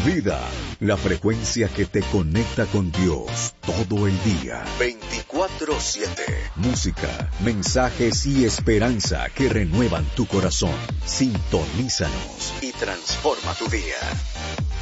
Vida, la frecuencia que te conecta con Dios todo el día. 24/7. Música, mensajes y esperanza que renuevan tu corazón. Sintonízanos y transforma tu día.